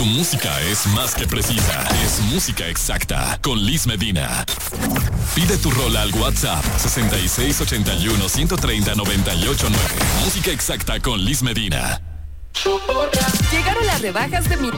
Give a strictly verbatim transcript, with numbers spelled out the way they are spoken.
música es más que precisa. Es música exacta. Con Liz Medina. Pide tu rola al WhatsApp sesenta y seis ochenta y uno ciento treinta noventa y ocho nueve. Música exacta con Liz Medina. Llegaron las rebajas de mi